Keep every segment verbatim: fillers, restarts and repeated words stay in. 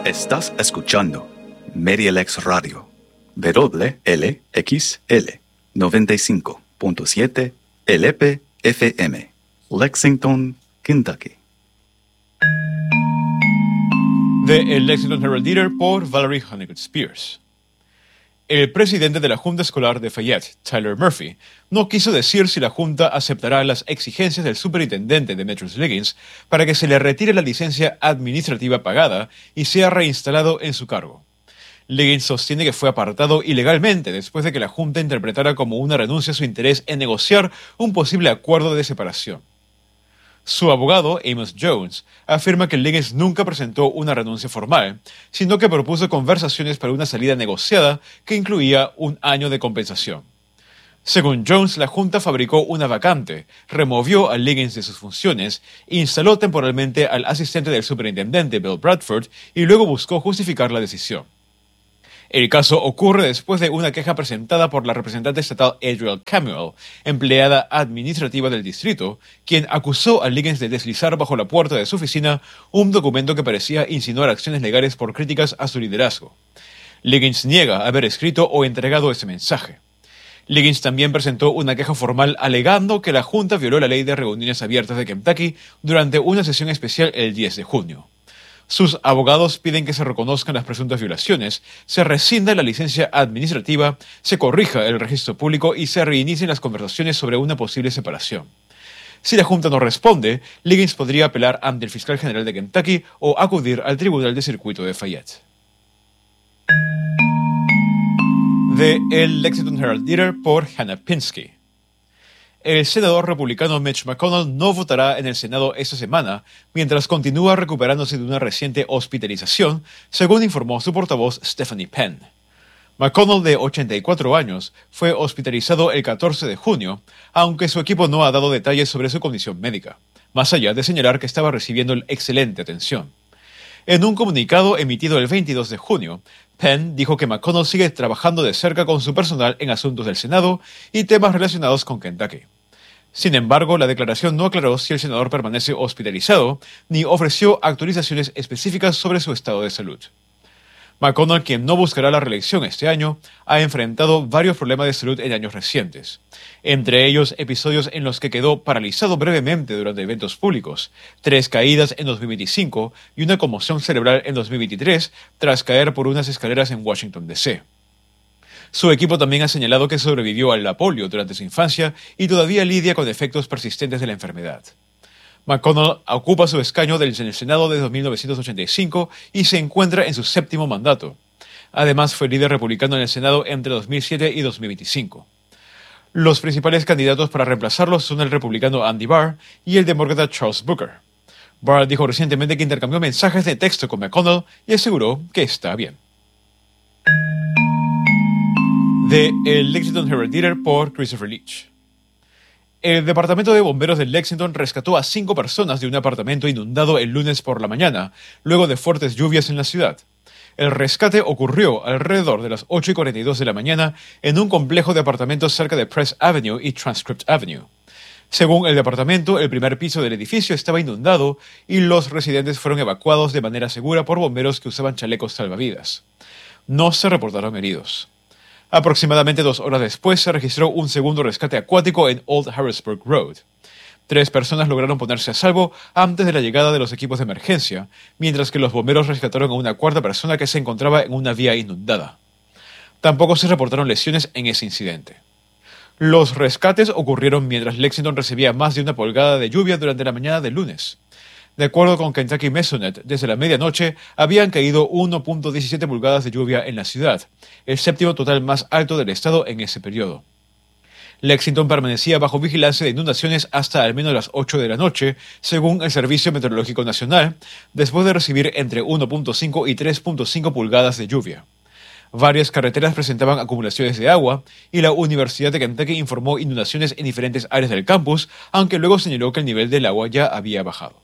Estás escuchando MediaLex Radio, W L X L noventa y cinco punto siete L P F M, Lexington, Kentucky. De el Lexington Herald Leader por Valerie Honeycutt Spears. El presidente de la Junta Escolar de Fayette, Tyler Murphy, no quiso decir si la Junta aceptará las exigencias del superintendente Demetrius Liggins para que se le retire la licencia administrativa pagada y sea reinstalado en su cargo. Liggins sostiene que fue apartado ilegalmente después de que la Junta interpretara como una renuncia su interés en negociar un posible acuerdo de separación. Su abogado, Amos Jones, afirma que Liggins nunca presentó una renuncia formal, sino que propuso conversaciones para una salida negociada que incluía un año de compensación. Según Jones, la Junta fabricó una vacante, removió a Liggins de sus funciones, instaló temporalmente al asistente del superintendente Bill Bradford y luego buscó justificar la decisión. El caso ocurre después de una queja presentada por la representante estatal Adriel Camuel, empleada administrativa del distrito, quien acusó a Liggins de deslizar bajo la puerta de su oficina un documento que parecía insinuar acciones legales por críticas a su liderazgo. Liggins niega haber escrito o entregado ese mensaje. Liggins también presentó una queja formal alegando que la Junta violó la ley de reuniones abiertas de Kentucky durante una sesión especial el diez de junio. Sus abogados piden que se reconozcan las presuntas violaciones, se rescinda la licencia administrativa, se corrija el registro público y se reinicien las conversaciones sobre una posible separación. Si la Junta no responde, Liggins podría apelar ante el fiscal general de Kentucky o acudir al Tribunal de Circuito de Fayette. De el Lexington Herald Leader por Hannah Pinsky. El senador republicano Mitch McConnell no votará en el Senado esta semana, mientras continúa recuperándose de una reciente hospitalización, según informó su portavoz Stephanie Penn. McConnell, de ochenta y cuatro años, fue hospitalizado el catorce de junio, aunque su equipo no ha dado detalles sobre su condición médica, más allá de señalar que estaba recibiendo excelente atención. En un comunicado emitido el veintidós de junio, Penn dijo que McConnell sigue trabajando de cerca con su personal en asuntos del Senado y temas relacionados con Kentucky. Sin embargo, la declaración no aclaró si el senador permanece hospitalizado, ni ofreció actualizaciones específicas sobre su estado de salud. McConnell, quien no buscará la reelección este año, ha enfrentado varios problemas de salud en años recientes, entre ellos episodios en los que quedó paralizado brevemente durante eventos públicos, tres caídas en dos mil veinticinco y una conmoción cerebral en dos mil veintitrés tras caer por unas escaleras en Washington, D C Su equipo también ha señalado que sobrevivió a la polio durante su infancia y todavía lidia con efectos persistentes de la enfermedad. McConnell ocupa su escaño del Senado desde mil novecientos ochenta y cinco y se encuentra en su séptimo mandato. Además, fue líder republicano en el Senado entre dos mil siete y dos mil veinticinco. Los principales candidatos para reemplazarlo son el republicano Andy Barr y el demócrata Charles Booker. Barr dijo recientemente que intercambió mensajes de texto con McConnell y aseguró que está bien. De el Lexington Herald Leader por Christopher Leach. El Departamento de Bomberos de Lexington rescató a cinco personas de un apartamento inundado el lunes por la mañana, luego de fuertes lluvias en la ciudad. El rescate ocurrió alrededor de las ocho y cuarenta y dos de la mañana en un complejo de apartamentos cerca de Press Avenue y Transcript Avenue. Según el departamento, el primer piso del edificio estaba inundado y los residentes fueron evacuados de manera segura por bomberos que usaban chalecos salvavidas. No se reportaron heridos. Aproximadamente dos horas después se registró un segundo rescate acuático en Old Harrisburg Road. Tres personas lograron ponerse a salvo antes de la llegada de los equipos de emergencia, mientras que los bomberos rescataron a una cuarta persona que se encontraba en una vía inundada. Tampoco se reportaron lesiones en ese incidente. Los rescates ocurrieron mientras Lexington recibía más de una pulgada de lluvia durante la mañana del lunes. De acuerdo con Kentucky Mesonet, desde la medianoche habían caído uno punto diecisiete pulgadas de lluvia en la ciudad, el séptimo total más alto del estado en ese periodo. Lexington permanecía bajo vigilancia de inundaciones hasta al menos las ocho de la noche, según el Servicio Meteorológico Nacional, después de recibir entre uno punto cinco y tres punto cinco pulgadas de lluvia. Varias carreteras presentaban acumulaciones de agua y la Universidad de Kentucky informó inundaciones en diferentes áreas del campus, aunque luego señaló que el nivel del agua ya había bajado.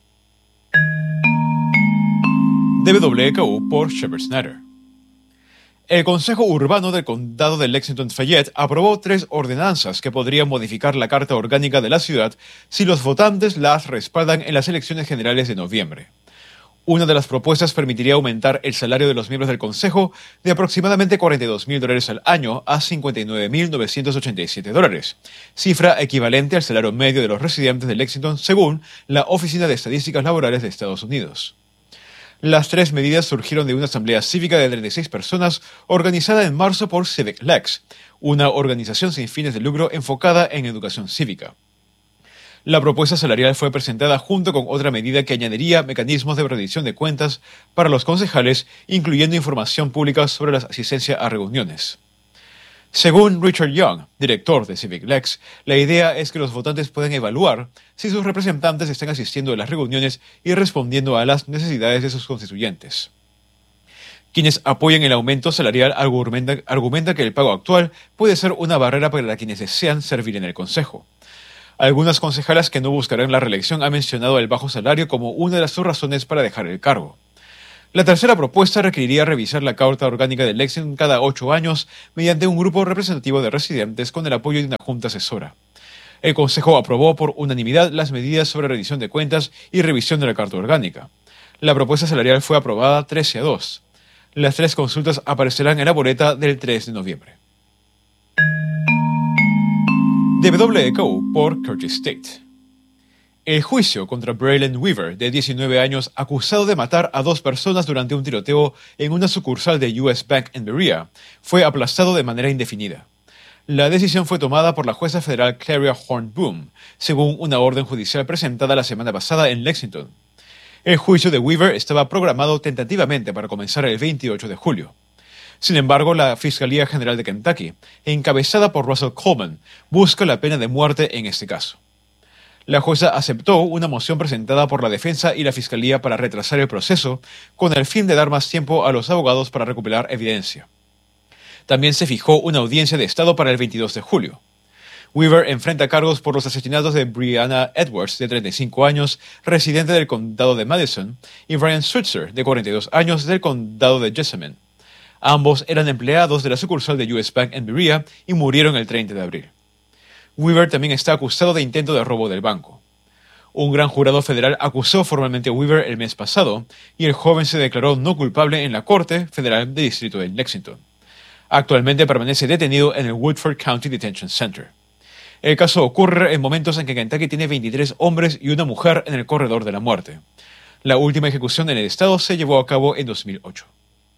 De W K U por Shepard Snyder. El Consejo Urbano del Condado de Lexington-Fayette aprobó tres ordenanzas que podrían modificar la Carta Orgánica de la ciudad si los votantes las respaldan en las elecciones generales de noviembre. Una de las propuestas permitiría aumentar el salario de los miembros del Consejo de aproximadamente cuarenta y dos mil dólares al año a cincuenta y nueve mil novecientos ochenta y siete dólares, cifra equivalente al salario medio de los residentes de Lexington según la Oficina de Estadísticas Laborales de Estados Unidos. Las tres medidas surgieron de una asamblea cívica de treinta y seis personas organizada en marzo por Civic Lex, una organización sin fines de lucro enfocada en educación cívica. La propuesta salarial fue presentada junto con otra medida que añadiría mecanismos de rendición de cuentas para los concejales, incluyendo información pública sobre la asistencia a reuniones. Según Richard Young, director de Civic Lex, la idea es que los votantes pueden evaluar si sus representantes están asistiendo a las reuniones y respondiendo a las necesidades de sus constituyentes. Quienes apoyan el aumento salarial argumentan, argumentan que el pago actual puede ser una barrera para quienes desean servir en el Consejo. Algunas concejalas que no buscarán la reelección han mencionado el bajo salario como una de sus razones para dejar el cargo. La tercera propuesta requeriría revisar la Carta Orgánica de Lexington cada ocho años mediante un grupo representativo de residentes con el apoyo de una junta asesora. El Consejo aprobó por unanimidad las medidas sobre rendición de cuentas y revisión de la Carta Orgánica. La propuesta salarial fue aprobada trece a dos. Las tres consultas aparecerán en la boleta del tres de noviembre. De W K O por Curtis State. El juicio contra Braylon Weaver, de diecinueve años, acusado de matar a dos personas durante un tiroteo en una sucursal de U S Bank en Berea, fue aplazado de manera indefinida. La decisión fue tomada por la jueza federal Claria Horn-Boom, según una orden judicial presentada la semana pasada en Lexington. El juicio de Weaver estaba programado tentativamente para comenzar el veintiocho de julio. Sin embargo, la Fiscalía General de Kentucky, encabezada por Russell Coleman, busca la pena de muerte en este caso. La jueza aceptó una moción presentada por la defensa y la Fiscalía para retrasar el proceso, con el fin de dar más tiempo a los abogados para recopilar evidencia. También se fijó una audiencia de Estado para el veintidós de julio. Weaver enfrenta cargos por los asesinatos de Brianna Edwards, de treinta y cinco años, residente del condado de Madison, y Brian Switzer, de cuarenta y dos años, del condado de Jessamine. Ambos eran empleados de la sucursal de U S Bank en Berea y murieron el treinta de abril. Weaver también está acusado de intento de robo del banco. Un gran jurado federal acusó formalmente a Weaver el mes pasado y el joven se declaró no culpable en la Corte Federal de Distrito de Lexington. Actualmente permanece detenido en el Woodford County Detention Center. El caso ocurre en momentos en que Kentucky tiene veintitrés hombres y una mujer en el corredor de la muerte. La última ejecución en el estado se llevó a cabo en dos mil ocho.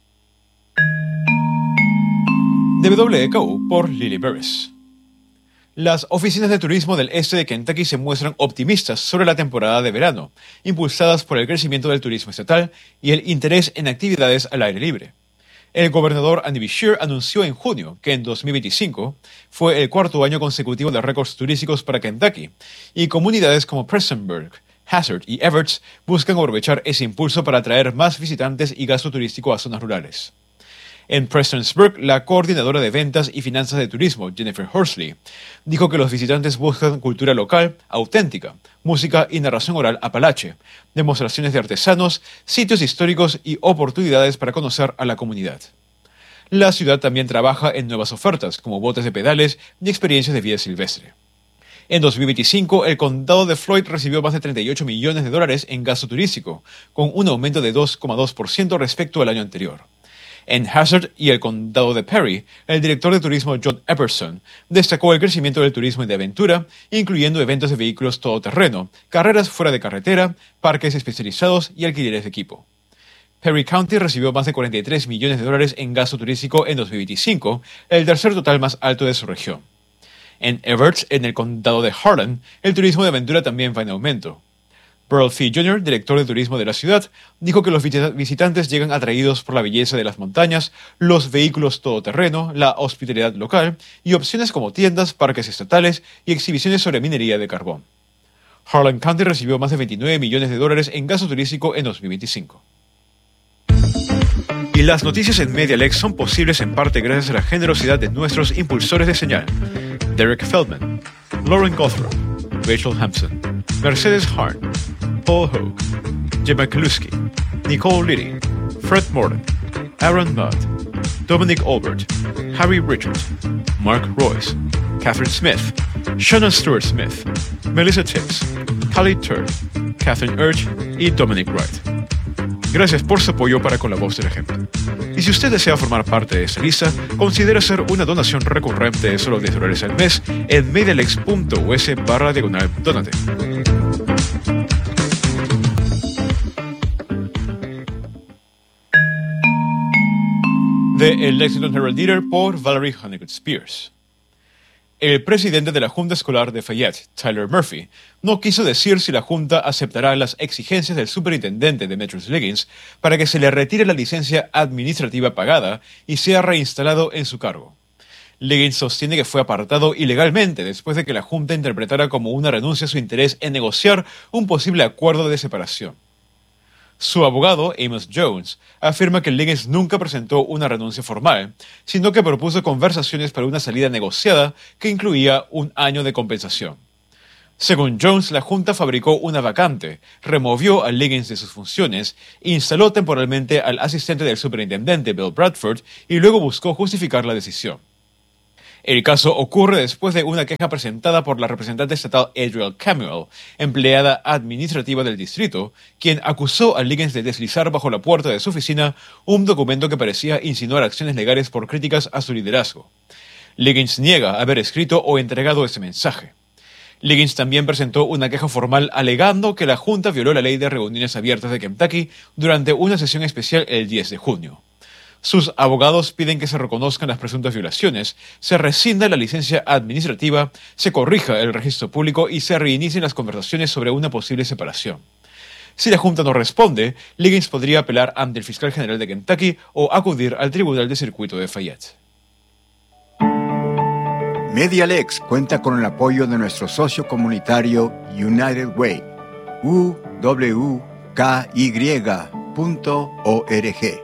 De W K O por Lily Burris. Las oficinas de turismo del este de Kentucky se muestran optimistas sobre la temporada de verano, impulsadas por el crecimiento del turismo estatal y el interés en actividades al aire libre. El gobernador Andy Beshear anunció en junio que en dos mil veinticinco fue el cuarto año consecutivo de récords turísticos para Kentucky, y comunidades como Prestonsburg, Hazard y Evarts buscan aprovechar ese impulso para atraer más visitantes y gasto turístico a zonas rurales. En Prestonsburg, la coordinadora de ventas y finanzas de turismo, Jennifer Horsley, dijo que los visitantes buscan cultura local, auténtica, música y narración oral apalache, demostraciones de artesanos, sitios históricos y oportunidades para conocer a la comunidad. La ciudad también trabaja en nuevas ofertas, como botes de pedales y experiencias de vida silvestre. En dos mil veinticinco, el condado de Floyd recibió más de treinta y ocho millones de dólares en gasto turístico, con un aumento de dos coma dos por ciento respecto al año anterior. En Hazard y el condado de Perry, el director de turismo John Epperson destacó el crecimiento del turismo de aventura, incluyendo eventos de vehículos todoterreno, carreras fuera de carretera, parques especializados y alquileres de equipo. Perry County recibió más de cuarenta y tres millones de dólares en gasto turístico en dos mil veinticinco, el tercer total más alto de su región. En Evarts, en el condado de Harlan, el turismo de aventura también va en aumento. Burl Fee junior, director de turismo de la ciudad, dijo que los visitantes llegan atraídos por la belleza de las montañas, los vehículos todoterreno, la hospitalidad local y opciones como tiendas, parques estatales y exhibiciones sobre minería de carbón. Harlan County recibió más de veintinueve millones de dólares en gasto turístico en dos mil veinticinco. Y las noticias en MediaLex son posibles en parte gracias a la generosidad de nuestros impulsores de señal: Derek Feldman, Lauren Gothrop, Rachel Hampson, Mercedes Harn, Paul Hogue, Gemma Kaluski, Nicole Liddy, Fred Morton, Aaron Mudd, Dominic Albert, Harry Richards, Mark Royce, Catherine Smith, Shannon Stewart Smith, Melissa Tibbs, Khalid Turk, Catherine Urch y Dominic Wright. Gracias por su apoyo para con la voz del ejemplo. Y si usted desea formar parte de esta lista, considere hacer una donación recurrente de solo diez dólares al mes en medialex.us barra diagonal donate. De El Lexington Herald Leader por Valerie Honeycutt Spears. El presidente de la Junta Escolar de Fayette, Tyler Murphy, no quiso decir si la Junta aceptará las exigencias del superintendente Demetrius Liggins para que se le retire la licencia administrativa pagada y sea reinstalado en su cargo. Liggins sostiene que fue apartado ilegalmente después de que la Junta interpretara como una renuncia a su interés en negociar un posible acuerdo de separación. Su abogado, Amos Jones, afirma que Liggins nunca presentó una renuncia formal, sino que propuso conversaciones para una salida negociada que incluía un año de compensación. Según Jones, la Junta fabricó una vacante, removió a Liggins de sus funciones, instaló temporalmente al asistente del superintendente Bill Bradford y luego buscó justificar la decisión. El caso ocurre después de una queja presentada por la representante estatal Adriel Camuel, empleada administrativa del distrito, quien acusó a Liggins de deslizar bajo la puerta de su oficina un documento que parecía insinuar acciones legales por críticas a su liderazgo. Liggins niega haber escrito o entregado ese mensaje. Liggins también presentó una queja formal alegando que la Junta violó la ley de reuniones abiertas de Kentucky durante una sesión especial el diez de junio. Sus abogados piden que se reconozcan las presuntas violaciones, se rescinda la licencia administrativa, se corrija el registro público y se reinicien las conversaciones sobre una posible separación. Si la Junta no responde, Liggins podría apelar ante el fiscal general de Kentucky o acudir al Tribunal de Circuito de Fayette. MediaLex cuenta con el apoyo de nuestro socio comunitario United Way, u w k y punto org.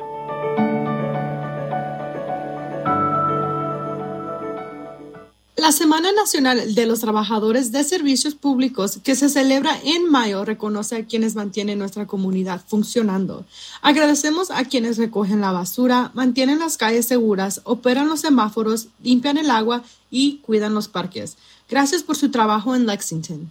La Semana Nacional de los Trabajadores de Servicios Públicos, que se celebra en mayo, reconoce a quienes mantienen nuestra comunidad funcionando. Agradecemos a quienes recogen la basura, mantienen las calles seguras, operan los semáforos, limpian el agua y cuidan los parques. Gracias por su trabajo en Lexington.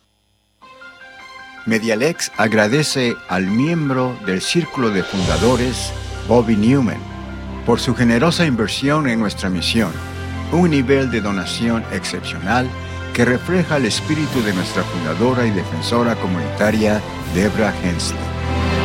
MediaLex agradece al miembro del Círculo de Fundadores, Bobby Newman, por su generosa inversión en nuestra misión. Un nivel de donación excepcional que refleja el espíritu de nuestra fundadora y defensora comunitaria, Deborah Hensley.